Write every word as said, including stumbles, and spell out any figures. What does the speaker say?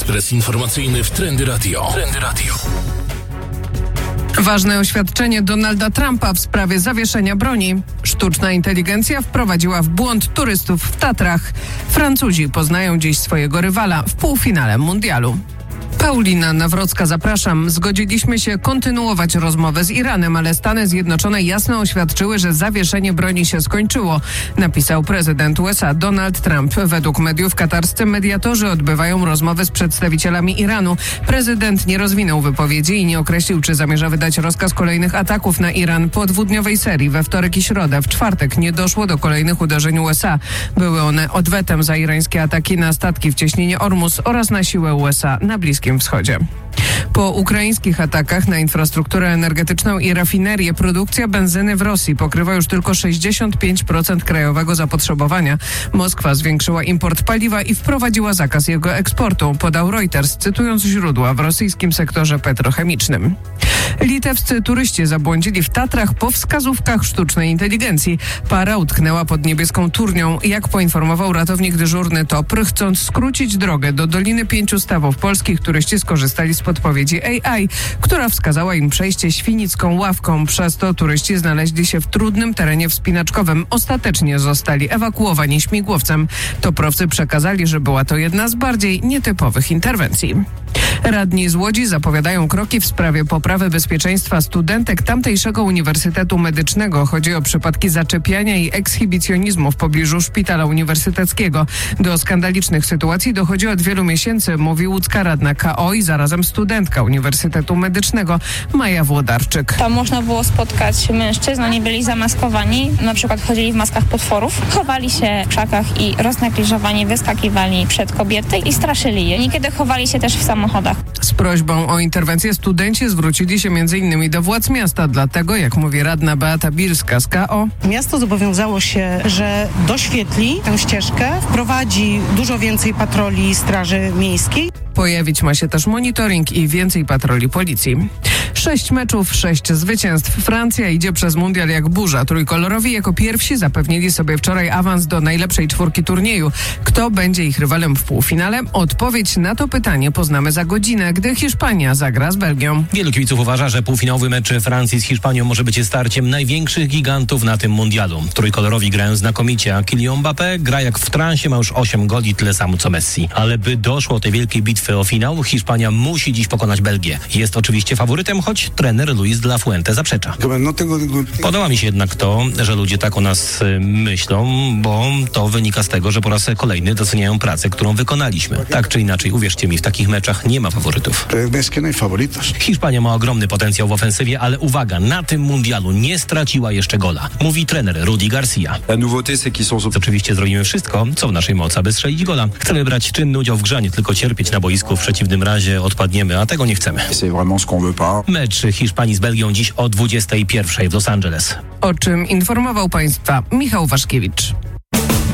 Ekspres informacyjny w Trendy Radio. Trendy Radio. Ważne oświadczenie Donalda Trumpa w sprawie zawieszenia broni. Sztuczna inteligencja wprowadziła w błąd turystów w Tatrach. Francuzi poznają dziś swojego rywala w półfinale mundialu. Paulina Nawrocka, zapraszam. Zgodziliśmy się kontynuować rozmowę z Iranem, ale Stany Zjednoczone jasno oświadczyły, że zawieszenie broni się skończyło, napisał prezydent U S A Donald Trump. Według mediów katarscy mediatorzy odbywają rozmowy z przedstawicielami Iranu. Prezydent nie rozwinął wypowiedzi i nie określił, czy zamierza wydać rozkaz kolejnych ataków na Iran po dwudniowej serii we wtorek i środę. W czwartek nie doszło do kolejnych uderzeń U S A. Były one odwetem za irańskie ataki na statki w cieśninie Ormus oraz na siłę U S A na Bliskim Wschodzie. Po ukraińskich atakach na infrastrukturę energetyczną i rafinerię produkcja benzyny w Rosji pokrywa już tylko sześćdziesiąt pięć procent krajowego zapotrzebowania. Moskwa zwiększyła import paliwa i wprowadziła zakaz jego eksportu, podał Reuters, cytując źródła w rosyjskim sektorze petrochemicznym. Litewscy turyści zabłądzili w Tatrach po wskazówkach sztucznej inteligencji. Para utknęła pod niebieską turnią. Jak poinformował ratownik dyżurny TOPR, chcąc skrócić drogę do Doliny Pięciu Stawów Polskich, turyści skorzystali z podpowiedzi A I, która wskazała im przejście Świnicką Ławką. Przez to turyści znaleźli się w trudnym terenie wspinaczkowym. Ostatecznie zostali ewakuowani śmigłowcem. Toprowcy przekazali, że była to jedna z bardziej nietypowych interwencji. Radni z Łodzi zapowiadają kroki w sprawie poprawy bezpieczeństwa studentek tamtejszego Uniwersytetu Medycznego. Chodzi o przypadki zaczepiania i ekshibicjonizmu w pobliżu szpitala uniwersyteckiego. Do skandalicznych sytuacji dochodzi od wielu miesięcy, mówi łódzka radna K O i zarazem studentka Uniwersytetu Medycznego Maja Włodarczyk. Tam można było spotkać mężczyzn, oni byli zamaskowani, na przykład chodzili w maskach potworów, chowali się w krzakach i roznegliżowani wyskakiwali przed kobiety i straszyli je. Niekiedy chowali się też w samochodach. Z prośbą o interwencję studenci zwrócili się m.in. do władz miasta, dlatego, jak mówi radna Beata Bilska z K O, miasto zobowiązało się, że doświetli tę ścieżkę, wprowadzi dużo więcej patroli Straży Miejskiej. Pojawić ma się też monitoring i więcej patroli policji. Sześć meczów, sześć zwycięstw. Francja idzie przez mundial jak burza. Trójkolorowi jako pierwsi zapewnili sobie wczoraj awans do najlepszej czwórki turnieju. Kto będzie ich rywalem w półfinale? Odpowiedź na to pytanie poznamy za godzinę, gdy Hiszpania zagra z Belgią. Wielu kibiców uważa, że półfinałowy mecz Francji z Hiszpanią może być starciem największych gigantów na tym mundialu. Trójkolorowi grają znakomicie, a Kylian Mbappé gra jak w transie, ma już osiem goli, tyle samo co Messi. Ale by doszło do tej wielkiej bitwy o finał, Hiszpania musi dziś pokonać Belgię. Jest oczywiście faworytem, choć trener Luis de la Fuente zaprzecza. Podoba mi się jednak to, że ludzie tak o nas y, myślą, bo to wynika z tego, że po raz kolejny doceniają pracę, którą wykonaliśmy. Tak czy inaczej, uwierzcie mi, w takich meczach nie ma faworytów. Hiszpania ma ogromny potencjał w ofensywie, ale uwaga, na tym mundialu nie straciła jeszcze gola, mówi trener Rudi Garcia. Oczywiście zrobimy wszystko, co w naszej mocy, aby strzelić gola. Chcemy brać czynny udział w grze, a nie tylko cierpieć na boisku, w przeciwnym razie odpadniemy, a tego nie chcemy. Mecz Hiszpanii z Belgią dziś o dwudziestej pierwszej w Los Angeles. O czym informował Państwa Michał Waszkiewicz.